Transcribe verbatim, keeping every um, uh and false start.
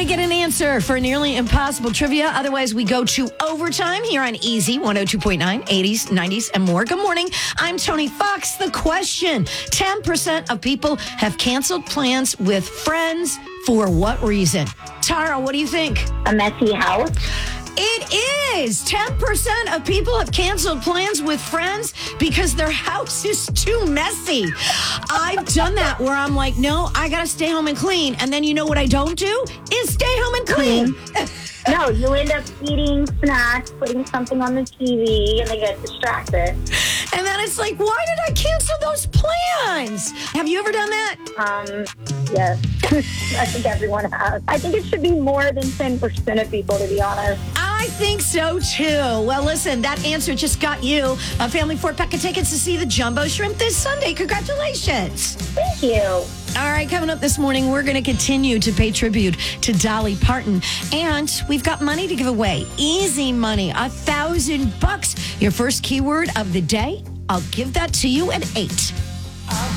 to get an answer for nearly impossible trivia. Otherwise, we go to overtime here on Easy one oh two point nine, eighties, nineties, and more. Good morning. I'm Tony Fox. The question, ten percent of people have canceled plans with friends. For what reason? Tara, what do you think? A messy house. It is. ten percent of people have canceled plans with friends because their house is too messy. I've done that where I'm like, no, I got to stay home and clean. And then you know what I don't do? Is stay home and clean. No, you end up eating snacks, putting something on the T V, and they get distracted. And then it's like, why did I cancel those plans? Have you ever done that? Um, yes. I think everyone has. I think it should be more than ten percent of people, to be honest. I think so, too. Well, listen, that answer just got you a family four-pack of tickets to see the Jumbo Shrimp this Sunday. Congratulations. Thank you. All right, coming up this morning, we're going to continue to pay tribute to Dolly Parton. And we've got money to give away. Easy money, a thousand bucks. Your first keyword of the day, I'll give that to you at eight.